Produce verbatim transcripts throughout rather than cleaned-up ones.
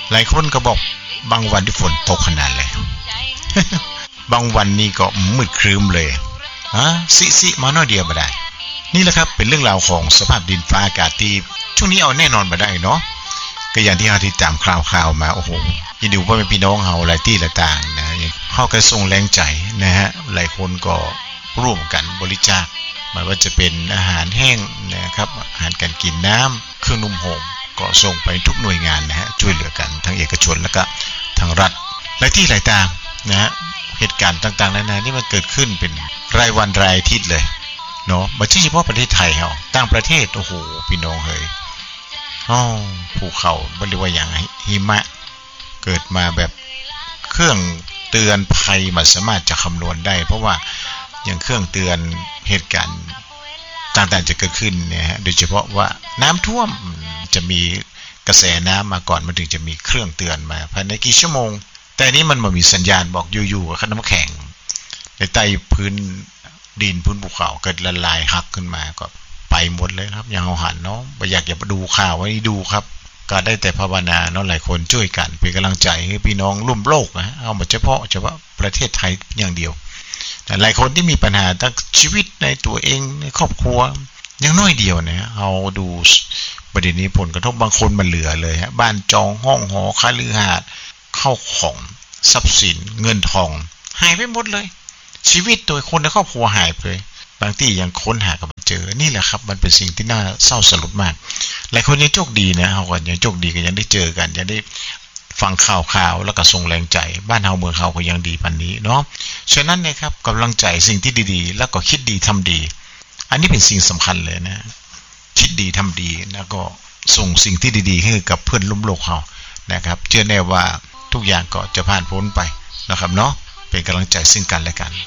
หลายคนก็บอกบางวันที่ฝนตกขนาดเลย บางวันนี่ก็มืดครึ้มเลยฮะสิสิมาหน่อยเดียวบ่ได้นี่แหละครับเป็นเรื่องราวของสภาพดินฟ้าอากาศที่ช่วงนี้เอาแน่นอนบ่ได้เนาะก็อย่างที่เฮาติดตามข่าวๆมาโอ้โหยินดีว่าเป็นพี่น้องเฮาหลายที่หลายต่างนะเฮาก็ส่งแรงใจนะฮะหลายคนก็ร่วมกันบริจาคไม่ว่าจะเป็นอาหารแห้งนะครับอาหารการกินน้ำเครื่องนุ่มห่มก็ส่งไปทุกหน่วยงานนะฮะช่วยเหลือกันทั้งเอกชนแล้วก็ทางรัฐหลายที่หลายต่างนะฮะเหตุการณ์ต่างๆนานาที่มันเกิดขึ้นเป็นรายวันรายอาทิตย์เลยเนาะไม่ใช่เฉพาะประเทศไทยเฮาต่างประเทศโอ้โหพี่น้องเฮ้ยอ๋อภูเขาบ่เรียกว่าหยังหิมะเกิดมาแบบเครื่องเตือนภัยมันสามารถจะคำนวณได้เพราะว่าอย่างเครื่องเตือนเหตุการณ์ต่างๆจะเกิดขึ้นเนี่ยฮะโดยเฉพาะว่าน้ำท่วมจะมีกระแสน้ำมาก่อนมันถึงจะมีเครื่องเตือนมาภายในกี่ชั่วโมงแต่นี้มันบ่มีสัญญาณบอกอยู่ๆกับน้ำแข็งในใต้พื้นดินพื้นภูเขาเกิดละลายหักขึ้นมาก็ไปหมดเลยครับอย่างเอาหันเนาะบ่อยากจะดูข่าวไว้ดูครับก็ได้แต่ภาวนาเนาะหลายคนช่วยกันเป็นกำลังใจให้พี่น้องร่วมโลกนะเอาบ่เฉพาะเฉพาะประเทศไทยอย่างเดียวแต่หลายคนที่มีปัญหาทั้งชีวิตในตัวเองในครอบครัวยังน้อยเดียวนะเอาดูประเด็นนี้ผลกระทบบางคนมันเหลือเลยฮะบ้านจองห้องหอคฤหาสน์เข้าของทรัพย์สินเงินทองหายไปหมดเลยชีวิตโดยคนในครอบครัวหายไปบางที่ยังค้นหากันไม่เจอนี่แหละครับมันเป็นสิ่งที่น่าเศร้าสลดมากหลายคนยังโชคดีนะเฮาก็ยังโชคดีก็ยังได้เจอกันยังได้ฟังข่าวๆแล้วก็ส่งแรงใจบ้านเฮาเมืองเฮาก็ยังดีปานนี้เนาะฉะนั้นนะครับกำลังใจสิ่งที่ดีๆแล้วก็คิดดีทำดีอันนี้เป็นสิ่งสำคัญเลยนะคิดดีทำดีแล้วก็ส่งสิ่งที่ดีๆให้กับเพื่อนร่วมโลกเฮานะครับเชื่อแน่ว่าทุกอย่างก็จะผ่านพ้นไปนะครับเนาะเป็นกำลังใจซึ่งกันและกัน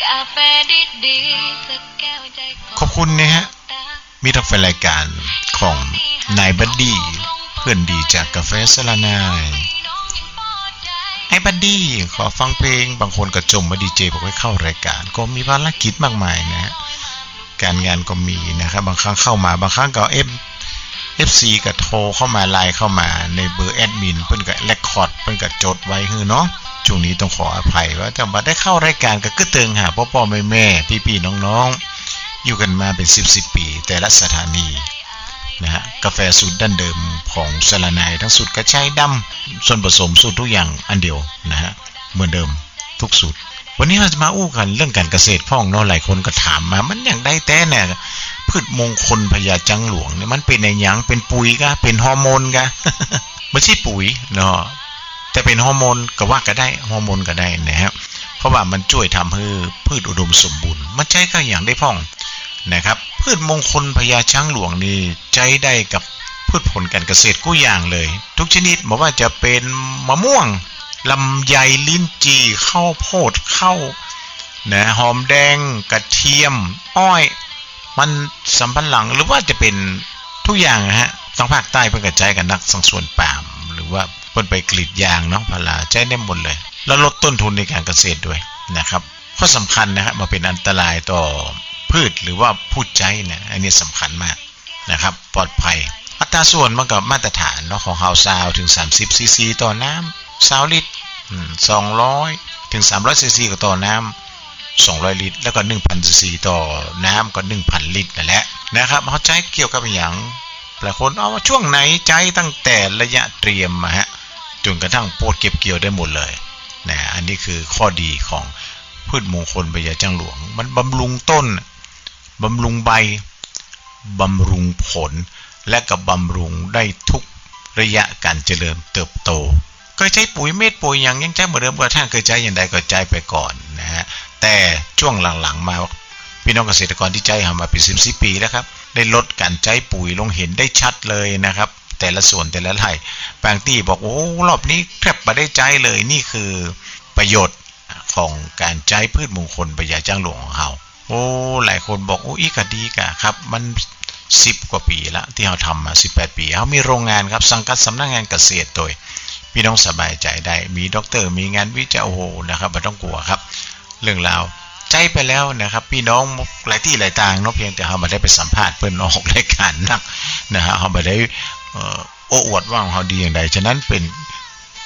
ขอบคุณนะฮะมีทั้งแฟนรายการของนายบัดดี้เพื่อนดีจากกาแฟสลานายไอ้บัดดี้ขอฟังเพลงบางคนก็จมมาดีเจบอกให้เข้ารายการก็มีภารกิจมากมายนะฮะการงานก็มีนะครับบางครั้งเข้ามาบางครั้งก็เอฟ เอฟ ซี ก็โทรเข้ามาไลน์เข้ามาในเบอร์แอดมินเพิ่นก็เรคคอร์ดเพิ่นก็จดไว้คือเนาะช่วงนี้ต้องขออภัยว่าแต่บ่ได้เข้ารายการก็กึ่เติงหาพ่อๆแม่ๆพี่ๆน้องๆอยู่กันมาเป็นสิบ สิบปีแต่ละสถานีนะฮะกาแฟสูตรดั้งเดิมของสลานายทั้งสูตรกระชายดำส่วนผสมสูตรทุกอย่างอันเดียวนะฮะเหมือนเดิมทุกสูตรวันนี้เราจะมาอู้กันเรื่องการเกษตรพ่องเนาะหลายคนก็ถามมามันอย่างได้แต่เนี่ยพืชมงคลพญาจังหลวงเนี่ยมันเป็นอย่างเป็นปุ๋ยกะเป็นฮอร์โมนกะ ไม่ใช่ปุ๋ยเนาะแต่เป็นฮอร์โมนก็ว่าก็ได้ฮอร์โมนก็ได้นะครับเพราะว่ามันช่วยทำให้พืชอุดมสมบูรณ์มันใช้ก็อย่างได้พ่องนะครับพืชมงคลพญาช้างหลวงนี่ใช้ได้กับพืชผลการเกษตรกู้อย่างเลยทุกชนิดบอกว่าจะเป็นมะม่วงลำไยลิ้นจี่ข้าวโพดข้าวนะหอมแดงกระเทียมอ้อยมันสำปะหลังหรือว่าจะเป็นทุกอย่างนะฮะทางภาคใต้เพิ่นก็ใช้กันนักสังส่วนปาล์มหรือว่าเพิ่นไปกรีดยางเนาะพาราใช้ได้หมดเลยแล้วลดต้นทุนในการเกษตรด้วยนะครับข้อสำคัญนะครับมาเป็นอันตรายต่อพืชหรือว่าผู้ใช้เนี่ยอันนี้สำคัญมากนะครับปลอดภัยอัตราส่วนมันก็มาตรฐานเนาะของเฮาซาวถึงสามสิบซีซีต่อน้ำยี่สิบลิตรอืมสองร้อยถึงสามร้อยซีซีก็ต่อน้ำสองร้อยลิตรแล้วก็ หนึ่งพันซีซีต่อน้ำก็ หนึ่งพันลิตรนั่นแหละนะครับเฮาใช้เกี่ยวกับหยังหลายคนเอาว่าช่วงไหนใจตั้งแต่ระยะเตรียมมาฮะจนกระทั่งโปรดเก็บเกี่ยวได้หมดเลยนะอันนี้คือข้อดีของพืชมงคลพญาจังหลวงมันบำรุงต้นบำรุงใบบำรุงผลและก็บำรุงได้ทุกระยะการเจริญเติบโตเคยใช้ปุ๋ยเม็ดปุ๋ยอย่างยังใช้เหมือนเดิมกระทั่งเคยใช้อย่างใดก็ใช้ไปก่อนนะฮะแต่ช่วงหลังๆมาพี่น้องเกษตรกรที่ใช้มาเป็นสิบ สิบปีแล้วครับได้ลดการใช้ปุ๋ยลงเห็นได้ชัดเลยนะครับแต่ละส่วนแต่ละไร่บางที่บอกโอ้รอบนี้แทบไม่ได้ใช้เลยนี่คือประโยชน์ของการใช้พืชมงคลพญาจังหลวงของเราโอ้หลายคนบอกโอ้อีกก็ดีกะครับมันสิบกว่าปีละที่เราทำมาสิบแปดปีเขามีโรงงานครับสังกัดสำนักงานเกษตรโดยพี่น้องสบายใจได้มีด็อกเตอร์มีงานวิจัยโอ้โหนะครับไม่ต้องกลัวครับเรื่องราวใจไปแล้วนะครับพี่น้องหลายที่หลายทางเนาะเพียงแต่เขาไม่ได้ไปสัมภาษณ์เพิ่นออกรายการนักนะฮะเขาไม่ได้โอ้อวดว่าเขาดีอย่างใดฉะนั้นเป็น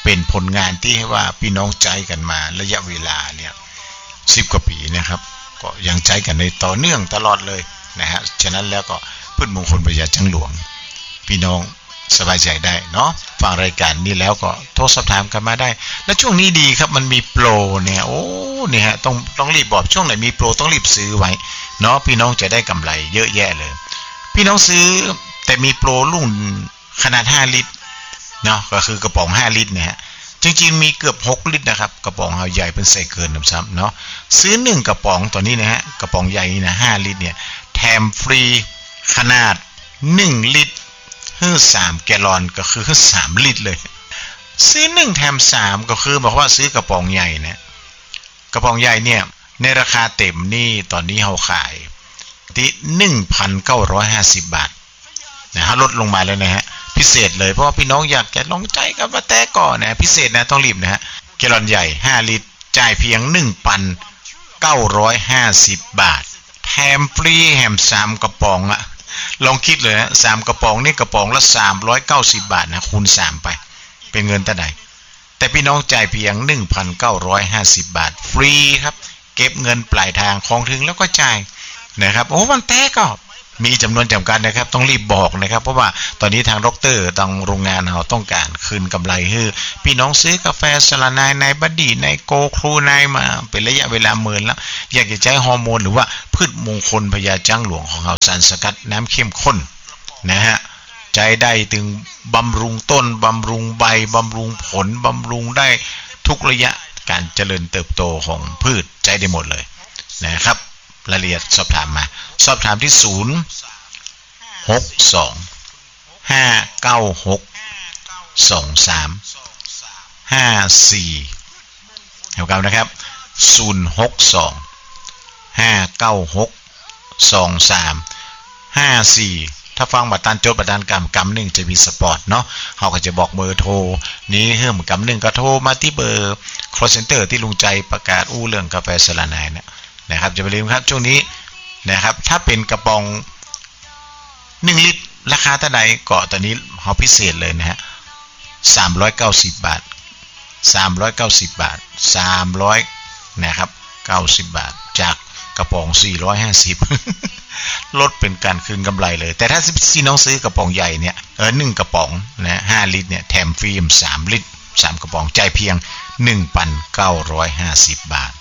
เป็นผลงานที่ให้ว่าพี่น้องใจกันมาระยะเวลาเนี่ยสิบกว่าปีนะครับก็ยังใจกันในต่อเนื่องตลอดเลยนะฮะฉะนั้นแล้วก็พืชมงคลพญาจังหลวงพี่น้องสบายใจได้เนาะฟังรายการนี้แล้วก็โทรสอบถามกันมาได้และช่วงนี้ดีครับมันมีโปรเนี่ยโอ้เนี่ยฮะต้องต้องรีบบอกช่วงไหนมีโปรต้องรีบซื้อไว้เนาะพี่น้องจะได้กำไรเยอะแยะเลยพี่น้องซื้อแต่มีโปรรุ่นขนาดห้าลิตรเนาะก็คือกระป๋องห้าลิตรเนี่ยฮะจริงๆมีเกือบหกลิตรนะครับกระป๋องเอาใหญ่เป็นใส่เกินซ้ำเนาะซื้อหนึ่งกระป๋องตัวนี้นะฮะกระป๋องใหญ่นี่นะห้าลิตรเนี่ยแถมฟรีขนาดหนึ่งลิตรคือสามแกลลอนก็คือสามลิตรเลยซื้อหนึ่งแถมสามก็คือบอกว่าซื้อกระป๋องใหญ่นะกระป๋องใหญ่เนี่ยในราคาเต็มนี่ตอนนี้เฮาขายที่ หนึ่งพันเก้าร้อยห้าสิบ บาทนะฮะลดลงมาแล้วนะฮะพิเศษเลยเพราะว่าพี่น้องอยากจะลองใจกับมาแต่ก่อนนะพิเศษนะต้องรีบนะฮะแกลลอนใหญ่ห้าลิตรจ่ายเพียง หนึ่งพันเก้าร้อยห้าสิบ บาทแถมฟรีแถมสามกระป๋องอะลองคิดเลยนะสามกระป๋องนี่กระป๋องละสามร้อยเก้าสิบบาทนะคูณสามไปเป็นเงินเท่าใดแต่พี่น้องจ่ายเพียง หนึ่งพันเก้าร้อยห้าสิบ บาทฟรีครับเก็บเงินปลายทางของถึงแล้วก็จ่ายนะครับโอ้มันแต่ก็มีจำนวนจำกัดนะครับต้องรีบบอกนะครับเพราะว่าตอนนี้ทางดรทางโรงงานเราต้องการคืนกำไรให้พี่น้องซื้อกาแฟสลานายในบัดดี้ในโกครูนายมาเป็นระยะเวลาหมื่นแล้วอยากจะใช้ฮอร์โมนหรือว่าพืชมงคลพญาจังหลวงของเราสารสกัดน้ำเข้มข้นนะฮะใจได้ถึงบำรุงต้นบำรุงใบบำรุงผลบำรุงได้ทุกระยะการเจริญเติบโตของพืชใจได้หมดเลยนะครับรายละเอียดสอบถามมาสอบถามที่ศูนย์ หก สอง ห้า เก้า หก สอง สาม ห้า สี่เท่ากันนะครับศูนย์ หก สอง ห้า เก้า หก สอง สาม ห้า สี่ถ้าฟังบัตรตันโจทย์บัตรตันกรรมกรรมหนึ่งจะมีสปอร์ตเนาะเขาก็จะบอกเบอร์โทรนี้เฮิ่มกรรมหนึ่งก็โทรมาที่เบอร์ call center ที่ลุงใจประกาศอู้เรื่องกาแฟสลานายเนี่ยนะครับจะไปลืมครับช่วงนี้นะครับถ้าเป็นกระป๋องหนึ่งลิตรราคาเท่าไหร่ก็ตอนนี้เฮาพิเศษเลยนะฮะสามร้อยเก้าสิบบาทสามร้อยเก้าสิบบาทสามร้อยนะครับเก้าสิบบาทจากกระป๋องสี่ร้อยห้าสิบลดเป็นการคืนกำไรเลยแต่ถ้าพี่น้องซื้อกระป๋องใหญ่เนี่ยเออหนึ่งกระป๋องนะห้าลิตรเนี่ยแถมฟรีสามลิตรสามกระป๋องจ่ายเพียง หนึ่งพันเก้าร้อยห้าสิบ บาท